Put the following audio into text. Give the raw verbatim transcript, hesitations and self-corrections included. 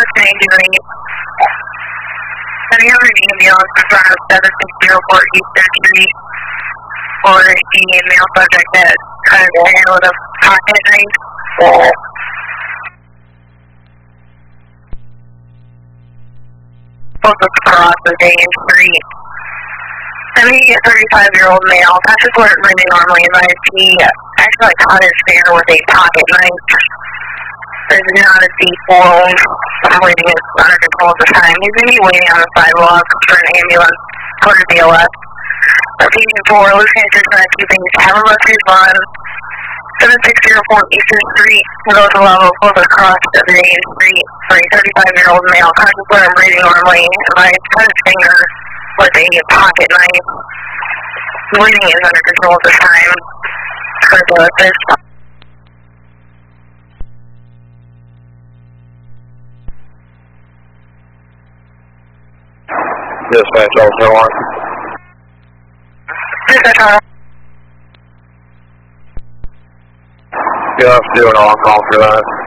changing rate. Setting up an ambulance in front of seven six zero four Eastern Street for a male subject that has been with a pocket knife. Both of across the Dane Street. seventy, thirty-five-year-old male, passes where really normally advised. He actually caught his fare with a pocket knife. There's not a deep wound. I'm waiting is under control at the time. He's going to be waiting on the sidewalk for an ambulance for the B L S. Repeating for Lieutenant Dispatch, keeping Cabin Buster's on seven six zero four Eastern Street, goes to level both across the Dane Street for a thirty-five-year-old male, conscious where I'm breathing normally, and my cut his finger with a pocket knife. Bleeding is under control at this time. For this. Dispatch also on. Dispatch on. You'll have to do an on-call for that.